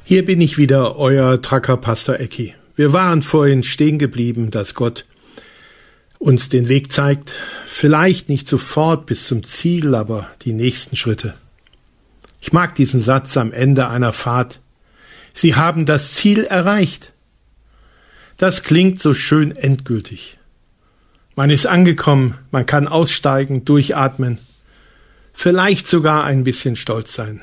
Hier bin ich wieder, euer Tracker Pastor Ecki. Wir waren vorhin stehen geblieben, dass Gott uns den Weg zeigt, vielleicht nicht sofort bis zum Ziel, aber die nächsten Schritte. Ich mag diesen Satz am Ende einer Fahrt. Sie haben das Ziel erreicht. Das klingt so schön endgültig. Man ist angekommen, man kann aussteigen, durchatmen, vielleicht sogar ein bisschen stolz sein.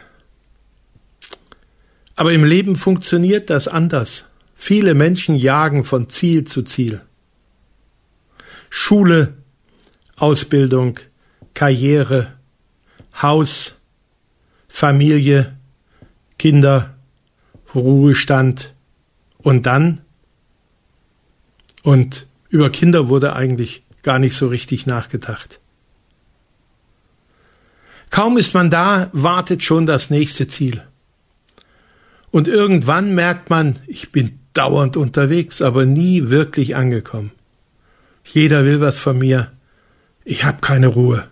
Aber im Leben funktioniert das anders. Viele Menschen jagen von Ziel zu Ziel. Schule, Ausbildung, Karriere, Haus, Familie, Kinder, Ruhestand und dann? Und über Kinder wurde eigentlich gar nicht so richtig nachgedacht. Kaum ist man da, wartet schon das nächste Ziel. Und irgendwann merkt man, ich bin dauernd unterwegs, aber nie wirklich angekommen. Jeder will was von mir. Ich habe keine Ruhe.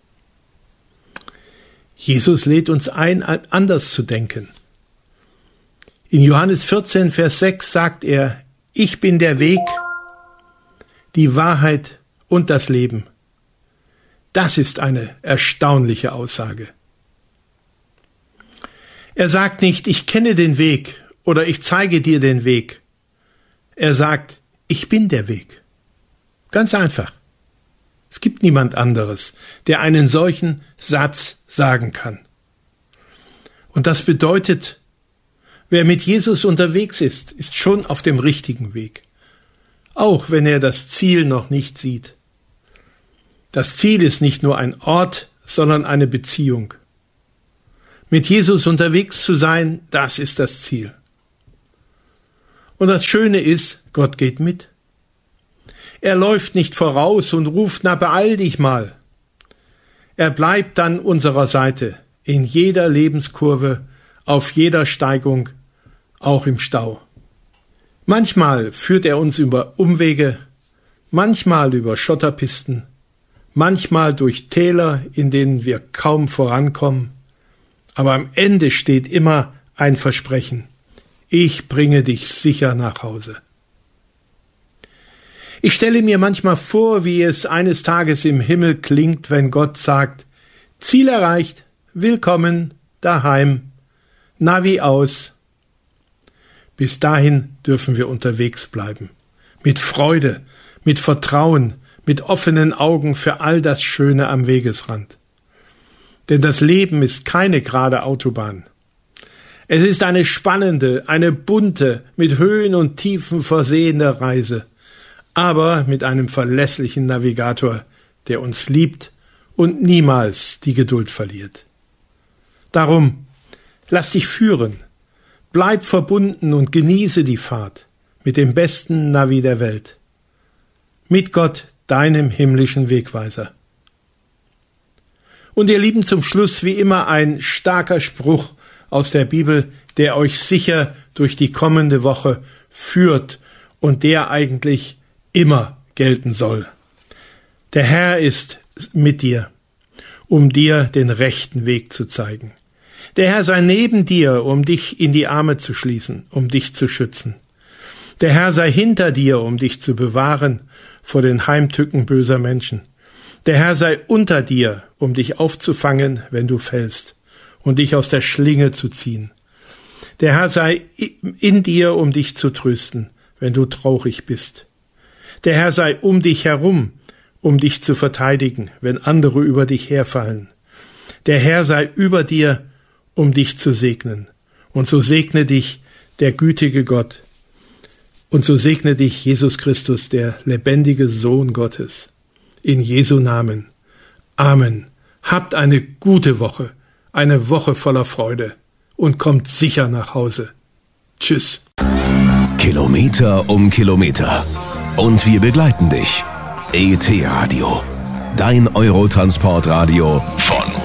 Jesus lädt uns ein, anders zu denken. In Johannes 14, Vers 6 sagt er, ich bin der Weg, die Wahrheit und das Leben. Das ist eine erstaunliche Aussage. Er sagt nicht, ich kenne den Weg oder ich zeige dir den Weg. Er sagt, ich bin der Weg. Ganz einfach. Es gibt niemand anderes, der einen solchen Satz sagen kann. Und das bedeutet, wer mit Jesus unterwegs ist, ist schon auf dem richtigen Weg. Auch wenn er das Ziel noch nicht sieht. Das Ziel ist nicht nur ein Ort, sondern eine Beziehung. Mit Jesus unterwegs zu sein, das ist das Ziel. Und das Schöne ist, Gott geht mit. Er läuft nicht voraus und ruft, na beeil dich mal. Er bleibt an unserer Seite, in jeder Lebenskurve, auf jeder Steigung, auch im Stau. Manchmal führt er uns über Umwege, manchmal über Schotterpisten, manchmal durch Täler, in denen wir kaum vorankommen. Aber am Ende steht immer ein Versprechen. Ich bringe dich sicher nach Hause. Ich stelle mir manchmal vor, wie es eines Tages im Himmel klingt, wenn Gott sagt, Ziel erreicht, willkommen, daheim, Navi aus. Bis dahin dürfen wir unterwegs bleiben. Mit Freude, mit Vertrauen, mit offenen Augen für all das Schöne am Wegesrand. Denn das Leben ist keine gerade Autobahn. Es ist eine spannende, eine bunte, mit Höhen und Tiefen versehene Reise, aber mit einem verlässlichen Navigator, der uns liebt und niemals die Geduld verliert. Darum, lass dich führen, bleib verbunden und genieße die Fahrt mit dem besten Navi der Welt. Mit Gott, deinem himmlischen Wegweiser. Und ihr Lieben, zum Schluss wie immer ein starker Spruch aus der Bibel, der euch sicher durch die kommende Woche führt und der eigentlich immer gelten soll. Der Herr ist mit dir, um dir den rechten Weg zu zeigen. Der Herr sei neben dir, um dich in die Arme zu schließen, um dich zu schützen. Der Herr sei hinter dir, um dich zu bewahren vor den Heimtücken böser Menschen. Der Herr sei unter dir, um dich aufzufangen, wenn du fällst, und dich aus der Schlinge zu ziehen. Der Herr sei in dir, um dich zu trösten, wenn du traurig bist. Der Herr sei um dich herum, um dich zu verteidigen, wenn andere über dich herfallen. Der Herr sei über dir, um dich zu segnen. Und so segne dich der gütige Gott. Und so segne dich Jesus Christus, der lebendige Sohn Gottes. In Jesu Namen. Amen. Habt eine gute Woche, eine Woche voller Freude und kommt sicher nach Hause. Tschüss. Kilometer um Kilometer. Und wir begleiten dich. ET Radio. Dein Eurotransportradio von